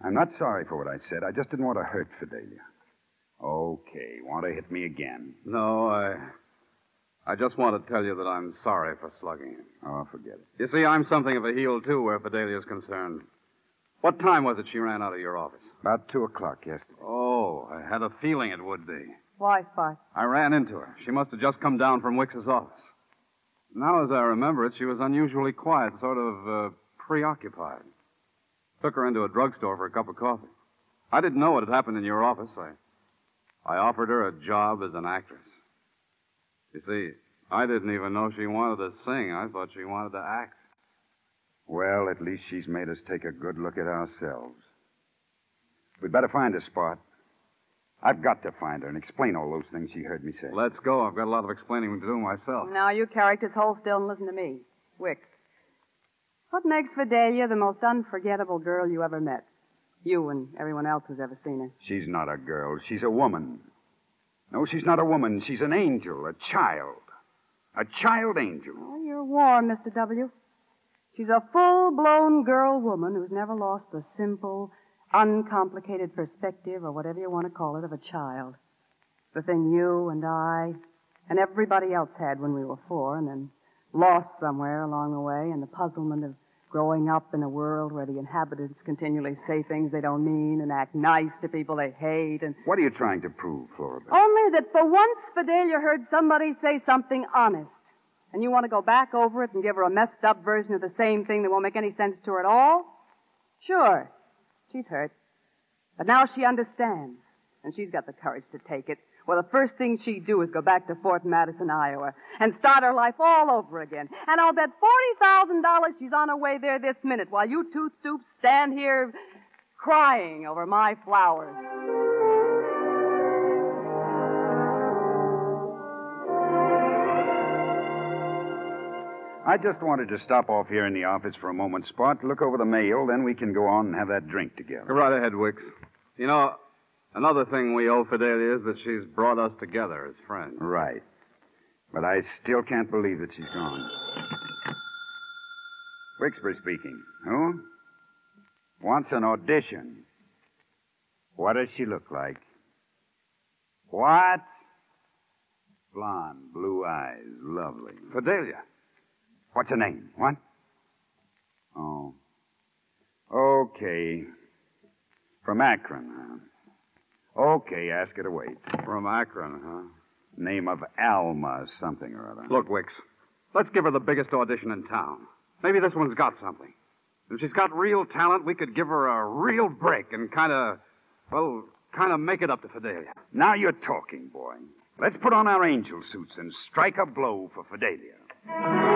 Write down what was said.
I'm not sorry for what I said. I just didn't want to hurt Fidelia. Okay, want to hit me again? No, I just want to tell you that I'm sorry for slugging him. Oh, forget it. You see, I'm something of a heel, too, where Fidelia's concerned. What time was it she ran out of your office? About 2 o'clock yesterday. Oh, I had a feeling it would be. Why, Spot? I ran into her. She must have just come down from Wicks's office. Now, as I remember it, she was unusually quiet, sort of preoccupied. Took her into a drugstore for a cup of coffee. I didn't know what had happened in your office. I offered her a job as an actress. You see, I didn't even know she wanted to sing. I thought she wanted to act. Well, at least she's made us take a good look at ourselves. We'd better find her, Spot. I've got to find her and explain all those things she heard me say. Let's go. I've got a lot of explaining to do myself. Now, you characters hold still and listen to me. Wicks. What makes Fidelia the most unforgettable girl you ever met? You and everyone else who's ever seen her. She's not a girl. She's a woman. No, she's not a woman. She's an angel, a child. A child angel. Oh, you're warm, Mr. W. She's a full-blown girl-woman who's never lost the simple, uncomplicated perspective, or whatever you want to call it, of a child. The thing you and I and everybody else had when we were 4, and then lost somewhere along the way in the puzzlement of growing up in a world where the inhabitants continually say things they don't mean and act nice to people they hate and... What are you trying to prove, Floribel? Only that for once Fidelia heard somebody say something honest. And you want to go back over it and give her a messed up version of the same thing that won't make any sense to her at all? Sure. She's hurt. But now she understands. And she's got the courage to take it. Well, the first thing she'd do is go back to Fort Madison, Iowa, and start her life all over again. And I'll bet $40,000 she's on her way there this minute while you two stoops stand here crying over my flowers. I just wanted to stop off here in the office for a moment, Spot, look over the mail, then we can go on and have that drink together. Go right ahead, Wicks. You know, another thing we owe Fidelia is that she's brought us together as friends. Right. But I still can't believe that she's gone. Wicksbury speaking. Who? Wants an audition. What does she look like? What? Blonde, blue eyes, lovely. Fidelia. What's her name? What? Oh. Okay. From Akron, huh? Okay, ask her to wait. From Akron, huh? Name of Alma something or other. Look, Wicks, let's give her the biggest audition in town. Maybe this one's got something. If she's got real talent, we could give her a real break and kind of make it up to Fidelia. Now you're talking, boy. Let's put on our angel suits and strike a blow for Fidelia.